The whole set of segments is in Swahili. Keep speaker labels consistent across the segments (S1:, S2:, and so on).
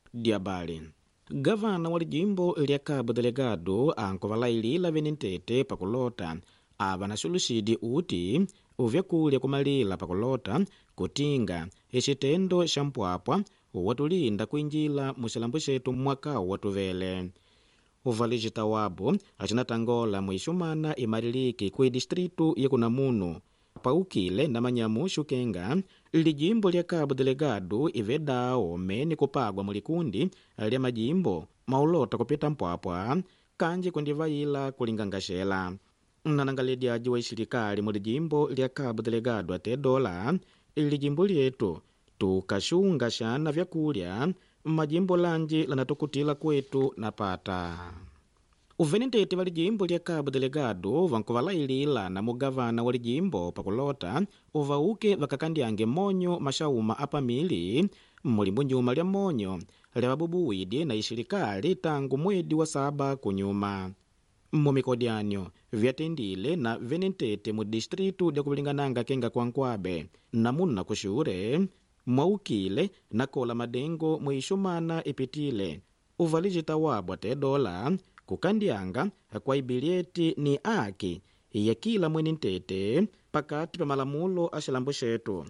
S1: diabali. Gavana wa jimbo lya Cabo Delgado ankuvalailila venentete pakulota ava na suluxidi uti uvyakulya kumalila pakulota kutinga ixitendo xa mpwapwa watulinda kuinjila muxilambu xetu mwaka watuvele. Uvaliji wabo acinatangola muixumana imariliki ku distritu ya Kunamunu paukile na manyamushu kenga lijimbo lya Cabo Delgado ivedao meni kupagwa mulikundi lya majimbo maulota kupita mpwapwa kanji kundivaila kulingangaxela. Nanangalediaji wa ixirikali mulijimbo lya Cabo Delgado ate dola lijimbo lyetu tukaxunga xana vyakulya majimbo lanji lanatukutila kwetu napata. Uvenentete va lijimbo lya Cabo Delgado vankuvalailila na mugavana wa lijimbo pakulota uvauke vakakandyange monyo maxauma apamili mulimbu nyuma lya monyo lya vabubuwidi na ixirikali tangu mwedi wa saba kunyuma. Mumikodyanyo vyatendile na venentete mu distritu lya kuvilingananga kenga kwa Nkwabe na muna kuxure mwaukile na kola madengo muixumana ipitile. Uvalijita wabo ate dola kukandyanga kwa ibilieti ni aki ya kila mwenentete pakati pa malamulo a xilambu xetu.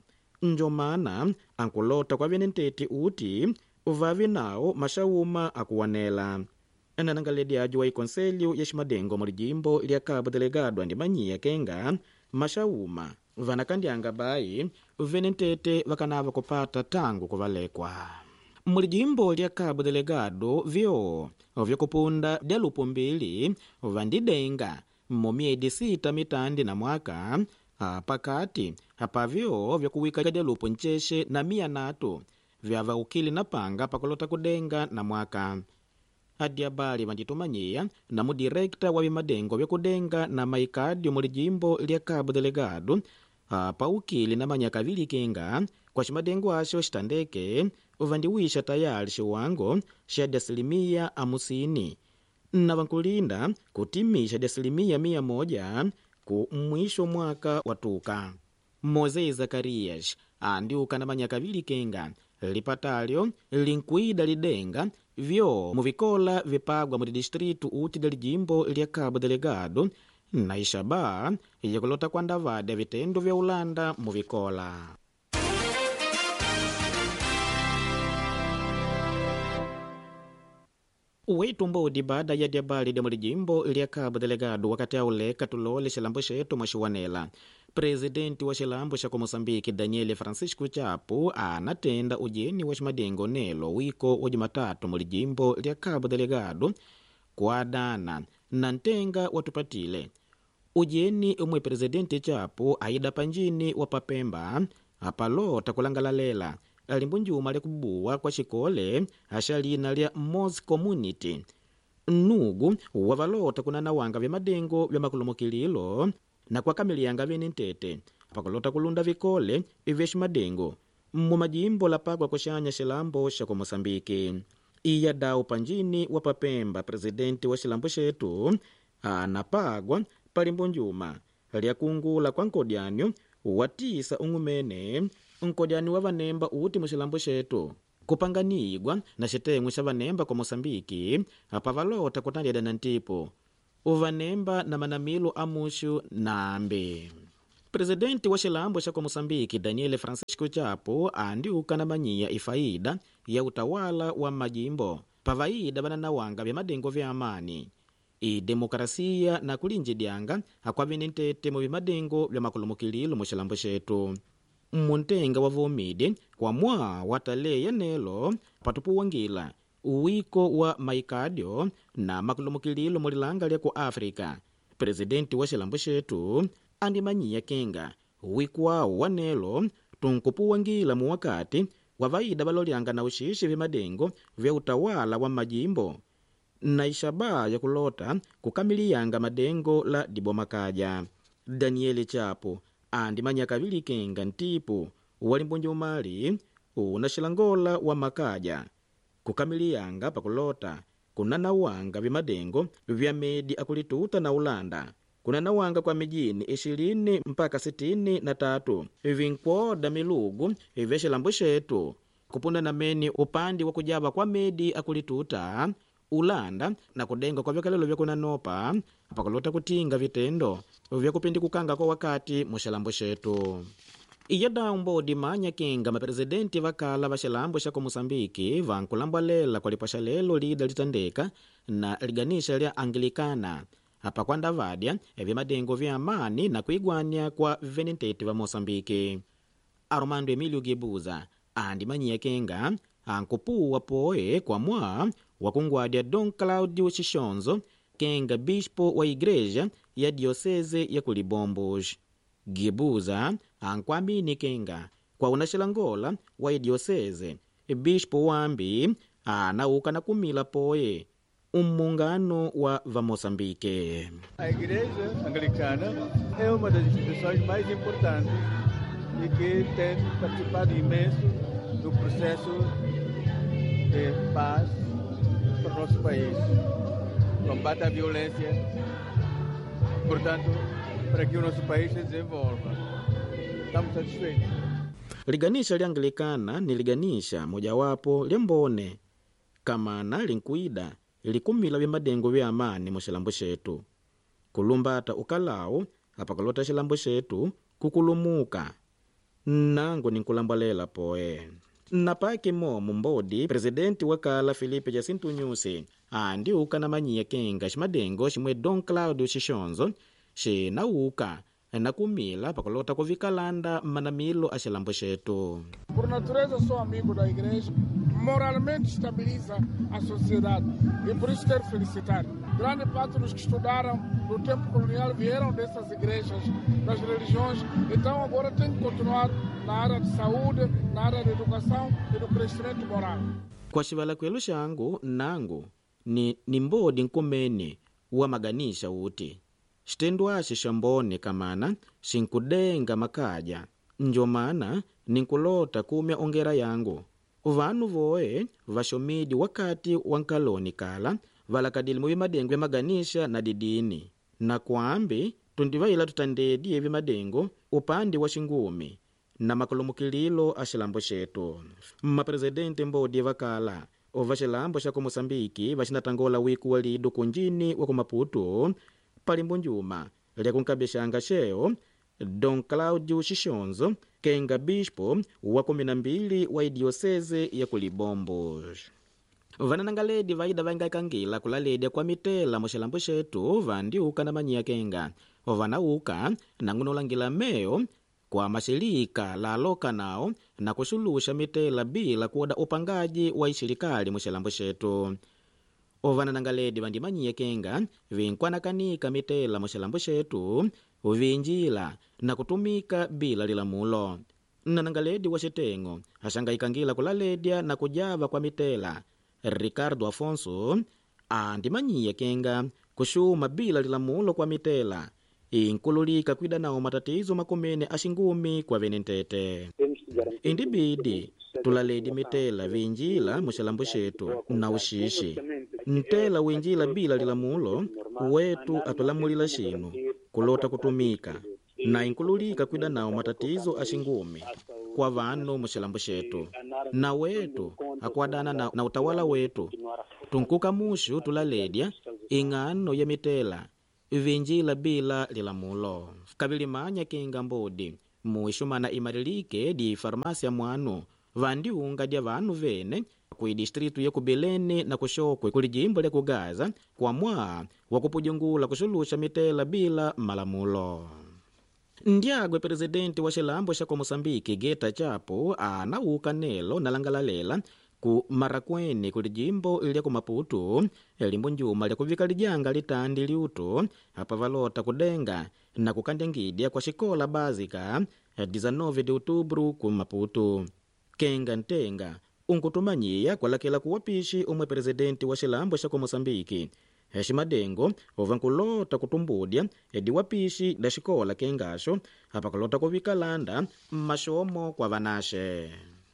S1: Njomana ankulota kwa venentete uti uvavi nao maxauma akuwanela. Nanangalediaji wa ikonselho ya ximadengo mu lijimbo lya Cabo Delgado andimanyiya kenga maxauma vanakandyanga bai venentete vakanava kupata tangu kuvalekwa. Mulijimbo lya Cabo Delgado vyo vyakupunda delupu mbili vandidenga mumiedi 6 mitandi na mwaka pakati apavyo vyakuwika delupu ncheshe na 100 vyavaukili na panga pakulota kudenga na mwaka. Adiabali vanditumanyia na mudirekta wa vimadengo vyakudenga na maikadio mulijimbo lya Cabo Delgado paukili na manyaka vili kenga kwa ximadengo axo xitandeke vandiwisha tayali xiwango xa 50% na vankulinda kutimisha 100% ku mwisho mwaka watuka. Mose Zakarias andiuka na manyaka vili kenga lipatalyo linkwida lidenga vyo muvikola vipagwa mu distritu uti da lijimbo lya Cabo Delgado na ixaba yakulota kuandavada vitendo vya ulanda muvikola. Wetu mbodi baada ya diabali de mulijimbo lya Cabo Delgado wakati auleka tulole xilambu xetu mwaxiwanela. Presidenti wa xilambu xa Mosambiki Daniel Francisco Chapo anatenda ujeni wa ximadengo nelo wiko wa Jumatatu mulijimbo lya Cabo Delgado kuadana na ntenga watupatile. Ujeni umwe Presidenti Chapo aida panjini wa Papemba apalota kulangalalela alimbunjuma lya kubuwa kwa xikole axalina lya Mos Community nugu wavalota kunanawanga vya madengo vya makulumukililo na kwakamiliyanga venentete pakulota kulunda vikole vya ximadengo mu majimbo lapagwa kuxanya xilambo xa Mosambiki. Iya dau panjini wa Papemba presidenti wa xilambo xetu anapagwa palimbunjuma lya kungula kwa nkodyanyo watisa ung'umene nkodyani wa vanemba uti muxilambu xetu kupanganigwa na xiteng'we xa vanemba kwa Mosambiki apavalota kutandyeda na ntipo uvanemba na manamilo amuxu nambe. Presidenti wa xilambu xa Mosambiki Daniel Francisco Chapo andiuka na manyiya ifaida ya utawala wa majimbo pavaida vananawanga vya madengo vya amani idemokrasia na kulinjidyanga akwa venentete mu vimadengo vya makulumukililo mu xilambu xetu. Muntenga wa vomide kwa mwa wataleya nelo patupuwangila uwiko wa maikadio na makulumukililo mulilanga lya ku Afrika. Presidenti wa xilambu xetu andimanyiya kenga uwikwawo wa nelo tunkupuwangila mu wakati wa vaida valolyanga na uxixi vimadengo vya utawala wa majimbo na ixaba ya kulota kukamiliyanga madengo la dibomakaja. Daniel Chapo andimanyaka vili kenga ntipu walimbunjumali unaxilangola wa makaja kukamiliyanga pakulota kunanawanga vimadengo vya medi akulituta na ulanda kunanawanga kwa mijini 20 mpaka 63 vinkwoda milugu vya xilambu xetu kupunda namene upandi wa kujava kwa medi akulituta ulanda na kudenga kwa vyakalelo vyakunanopa pakulota kutinga vitendo vyakupindikukanga kwa wakati mushilambo shetu. Iyada umbodi manya kinga maprezidenti vakala vashilambo shako Mosambiki vankulambalela kwa lipasha lelo lida litandeka na liganisha lya Anglikana apa kwanda vadya madengo vya amani na kuigwania kwa venenteti va Mosambiki. Armando Emilio Gebuza andi manyiya kenga ankupuwa poe kwa mwa wakungwadya Dom Claudio Chishonzo kenga bispo wa igreja ya diocese ya Kulibombos. Gebuza ankwamini kenga kwa unashilangola wa diocese bispo wambi anauka na kumila poe mungano wa Moçambique.
S2: A Igreja Anglicana é uma das instituições mais importantes e que tem participado imenso no processo de paz para o nosso país. Combate à violência, portanto, para que o nosso país se desenvolva. Estamos satisfeitos.
S1: Liganisha lya Anglikana ni liganisha mojawapo lyambone kamana linkuida likumila madengo vya amani mushilambo shetu. Kulumbata ukalao apakalota shilambo shetu kukulumuka. Nangu ninkulambalela poe. Napaki momu mbodi presidenti wakala Filipe Jacinto Nyusi andi uka na manyiya kenga shimadengo shimwe Dom Claudio Chishonzo shinauka na kumila pakulota kuvikalanda manamilo a shilambo shetu.
S3: Por natureza sou amigo da igreja, moralmente estabiliza a sociedade e por isso quero felicitar. Grande parte dos que estudaram no tempo colonial vieram dessas igrejas, das religiões, então agora tem que continuar na área de saúde, na área de educação e do crescimento moral.
S1: Kwa shivala kwelu shangu nangu ni mbodi nkumene wa maganisha uti. Shitendwa shishambone kamana shinkudenga makaja. Njomana ninkulota kumya ongera yangu. Vanu voe vashomidi wakati wankaloni kala valakadili muvi madengo ya maganisha na didini. Na kwambi tundivaila tutandedi evi madengo upandi wa shingumi na makulumukililo ashilambo shetu. Maprezidente mbodi vakala ovashilambo shako Mosambiki vashinatangola wiku walidu kunjini wako Maputo palimbo njuma lya kunkabishanga sheo Dom Claudio Chishonzo kenga bispo wa 12 wa diocese ya Kulibombos. Vananangaledi vaida vaingakangila kulaledi kwa mitela mushilambo shetu vandiuka na manyiya kenga vanauka nangunolangila meo kwa mashirika la loka nao na kushulusha mitela bila kuoda upangaji wa ishirikali mushilambo shetu. Vananangaledi vandimanyiya kenga vinkwananika mitela mushilambo shetu uvinjila na kutumika bila lilamulo. Nanangaledi wa shitengo ashangaikangila kulaledya na kujava kwa mitela Ricardo Afonso andimanyiya kenga kushuma bila lilamulo kwa mitela inkululika kwida nao matatizo makumene ashingumi kwa venentete. Indibidi tulaledi mitela vinjila mushilambo shetu na ushishi. Ntela winjila bila lilamulo wetu atulamulila shinu kulota kutumika na inkululika kwida nao matatizo ashingumi kwa vanu mushilambo shetu na wetu akwadana na utawala wetu tunkuka mushu tulaledya ingano ya mitela vinjila bila lilamulo. Kabilimanya kinga mbodi muishumana imarilike di farmasia mwanu vandiunga dia vanu vene kui distritu ya Kubeleni na kushokwe kuli jimbo lya Kugaza kwa mwa wakupujungula kushulusha mitela bila malamulo. Ndiagwe presidenti wa shilambo shako Mosambiki Geta Chapo anauka nelo na langalalela ku Marakweni kuli jimbo lya Maputo limbo njuma lya kuvika lijanga litandi liuto hapa valota kudenga na kukandengidya kwa shikola bazika 19 de outubro ku Maputo. Kenga ntenga unkutumanyiya kwalakela kuwapishi umwe presidenti wa shilambo shako Mosambiki Heshimadengo ovankulota kutumbudya edi wapishi da shikola kengasho hapakalota kuvikalanda mashomo kwa vanashe.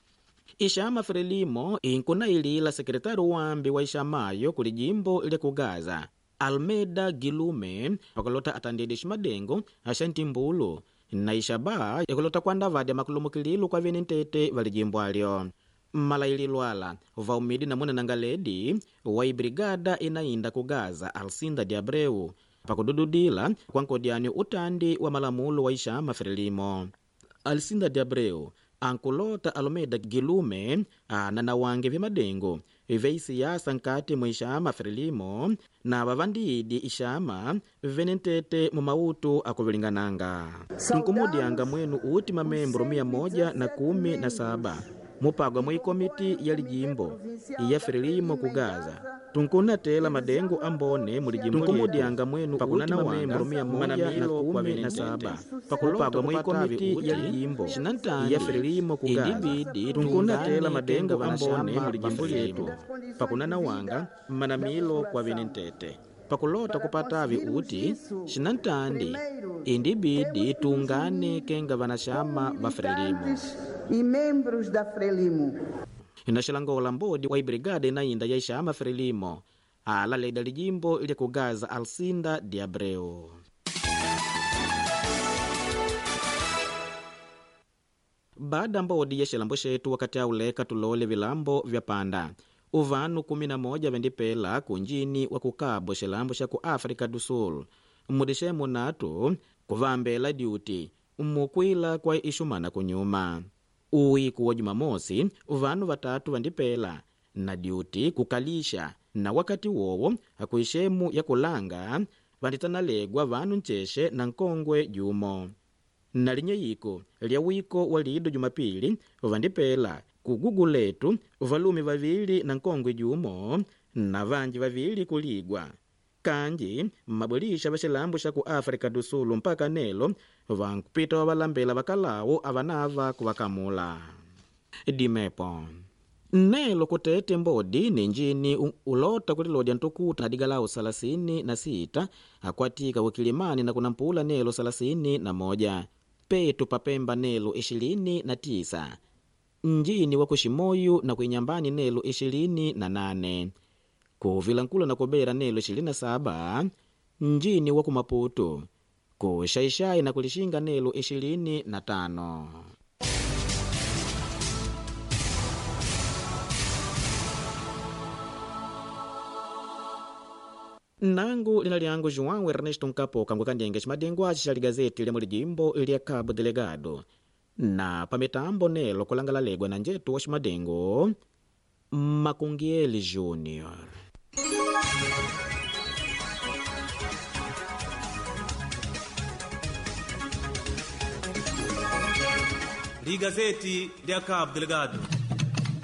S1: Ishama Frelimo inkuna ilila sekretari wambi wa ishamayo kuli jimbo ile Kugaza Almeida Gilume pakalota atandidi shimadengo ashantimbulu na ishaba yakulota kwanda vadya makulumukililu kwa venentete vali jimbo alyo. malaili lwala vaumidi namuna nangaledi wa ibrigada inainda ku Gaza Alcinda de Abreu pakudududila kwa nkodiani utandi wa malamulo wa ixama Frelimo. Alcinda de Abreu ankulota Almeida Gilume na wange vya madengo vya isiasa nkati mwa ixama Frelimo na vavandidi ixama venentete mu mautu akuvilingananga. Nkumudianga mwenu uti mamembro 117 mupagwa mwa ikomiti ya lijimbo ya Frelimo ku Gaza. Tunkunatela madengo ambone mu lijimbo tunkumudianga mwenu pakunana mamembro 117 pakulopagwa mwa ikomiti ya lijimbo ya Frelimo ku Gaza. Tunkunatela madengo ambone mu lijimbo letu pakunana wanga manamilo kwa venentete pakulota kupatavi uti xinantandi indibidi tungane kenga vanachama va Frelimo
S4: e membros da Frelimo.
S1: Inaxilangola mbodi wa ibrigada inainda ya ixama Frelimo alaleda lijimbo ili ku Gaza Alcinda de Abreu. Baada mbodi ya xilambo xetu wakati auleka tulole vilambo vya panda uvanu 11 vendipela kunjini wa kukabo xilambo xa ku África do Sul mudixemo natu kuvambela duty mukwila kwa ixumana kunyuma. Uwiku wa Jumamosi vanu vatatu vandipela na duty kukalisha na wakati wowo akuixemu ya kulanga vanditanalegwa vanu ncexe na nkongwe jumo. Na linyeyiko lya wiko wa lido Jumapili vandipela kugugu letu valume vavili na nkongwe jumo na vanji vavili kuligwa. Kanji mabolisha vaxilambo xa ku África do Sul mpaka nelo vankupita wa valambela vakalawo avanava kuvakamula. Dimepo nelo kutete mbodi ni njini ulota kutilodya ntukuta hadigalau 36 akwatika wakilimani na kunampula nelo 31 petu papemba nelo 29 njini wa kushimoyu na kuinyambani nelo 28 kuvilankula na kubera nelo 27 njini wa kumaputu kuxaixai na kulixinga nelo 25. Nangu lina liangu João Ernesto Nkapoka ngukandenge ximadengo axi xa ligazeti lya mulijimbo lya Cabo Delegado na pametambo nelo kulangalalegwa na njetu wa ximadengo Makungieli Junior.
S5: Ligazeti lya Cabo Delegado.